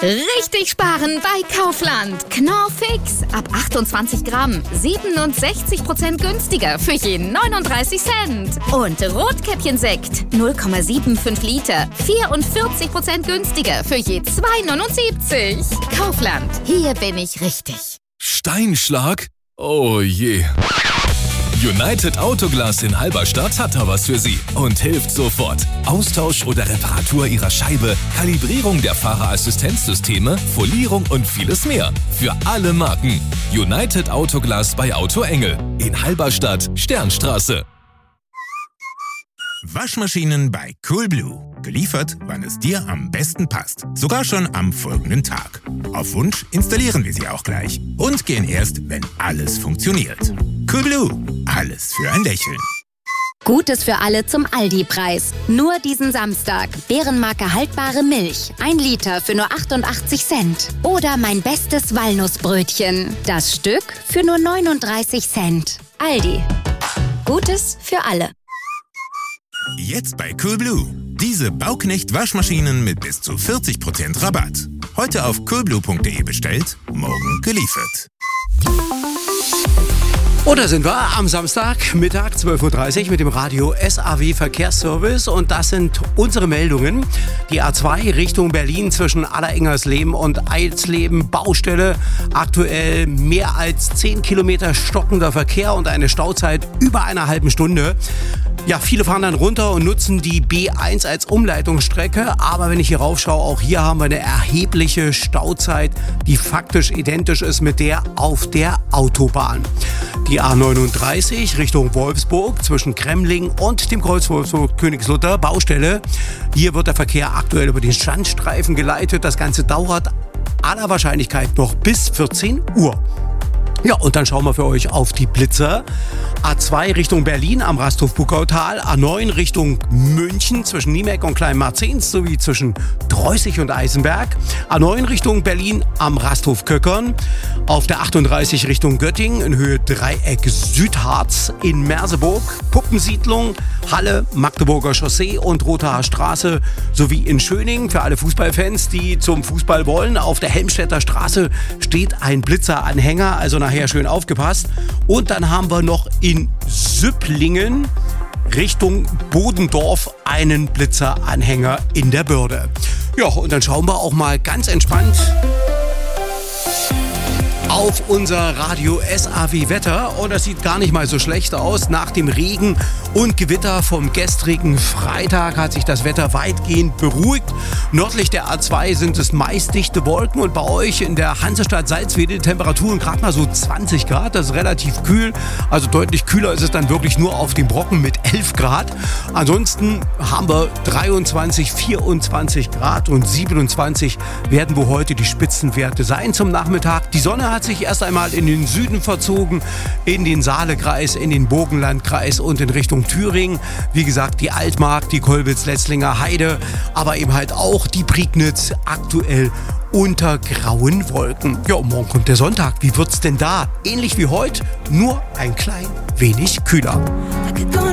Richtig sparen bei Kaufland. Knorr Fix. Ab 28 Gramm. 67% günstiger für je 39 Cent. Und Rotkäppchensekt. 0,75 Liter. 44% günstiger für je 2,79. Kaufland. Hier bin ich richtig. Steinschlag? Oh je. United Autoglas in Halberstadt hat da was für Sie und hilft sofort. Austausch oder Reparatur Ihrer Scheibe, Kalibrierung der Fahrerassistenzsysteme, Folierung und vieles mehr. Für alle Marken. United Autoglas bei Auto Engel in Halberstadt, Sternstraße. Waschmaschinen bei Coolblue. Geliefert, wann es dir am besten passt. Sogar schon am folgenden Tag. Auf Wunsch installieren wir sie auch gleich. Und gehen erst, wenn alles funktioniert. Coolblue. Alles für ein Lächeln. Gutes für alle zum Aldi-Preis. Nur diesen Samstag. Bärenmarke haltbare Milch. 1 Liter für nur 88 Cent. Oder mein bestes Walnussbrötchen. Das Stück für nur 39 Cent. Aldi. Gutes für alle. Jetzt bei Coolblue. Diese Bauknecht-Waschmaschinen mit bis zu 40% Rabatt. Heute auf coolblue.de bestellt, morgen geliefert. Und da sind wir am Samstag, Mittag 12.30 Uhr mit dem Radio SAW Verkehrsservice und das sind unsere Meldungen. Die A2 Richtung Berlin zwischen Allerengersleben und Eilsleben, Baustelle, aktuell mehr als 10 Kilometer stockender Verkehr und eine Stauzeit über einer halben Stunde. Ja, viele fahren dann runter und nutzen die B1 als Umleitungsstrecke, aber wenn ich hier raufschaue, auch hier haben wir eine erhebliche Stauzeit, die faktisch identisch ist mit der auf der Autobahn. Die A39 Richtung Wolfsburg zwischen Kremling und dem Kreuz Wolfsburg-Königslutter, Baustelle. Hier wird der Verkehr aktuell über den Standstreifen geleitet. Das Ganze dauert aller Wahrscheinlichkeit noch bis 14 Uhr. Ja, und dann schauen wir für euch auf die Blitzer. A2 Richtung Berlin am Rasthof-Buckautal, A9 Richtung München zwischen Niemeck und Kleinmarzens sowie zwischen Dreußig und Eisenberg, A9 Richtung Berlin am Rasthof-Köckern, auf der 38 Richtung Göttingen in Höhe Dreieck Südharz, in Merseburg, Puppensiedlung, Halle, Magdeburger Chaussee und Rothaar Straße sowie in Schöning für alle Fußballfans, die zum Fußball wollen. Auf der Helmstedter Straße steht ein Blitzeranhänger, also nachher schön aufgepasst. Und dann haben wir noch in Süpplingen Richtung Bodendorf einen Blitzeranhänger in der Börde. Ja, und dann schauen wir auch mal ganz entspannt auf unser Radio SAW Wetter und das sieht gar nicht mal so schlecht aus. Nach dem Regen und Gewitter vom gestrigen Freitag hat sich das Wetter weitgehend beruhigt. Nördlich der A2 sind es meist dichte Wolken und bei euch in der Hansestadt Salzwedel Temperaturen gerade mal so 20 Grad. Das ist relativ kühl, also deutlich kühler ist es dann wirklich nur auf dem Brocken mit 11 Grad. Ansonsten haben wir 23, 24 Grad und 27 werden wohl heute die Spitzenwerte sein zum Nachmittag. Die Sonne hat sich erst einmal in den Süden verzogen, in den Saalekreis, in den Burgenlandkreis und in Richtung Thüringen. Wie gesagt, die Altmark, die Kolbitz-Letzlinger Heide, aber eben halt auch die Prignitz aktuell unter grauen Wolken. Ja, und morgen kommt der Sonntag. Wie wird's denn da? Ähnlich wie heute, nur ein klein wenig kühler.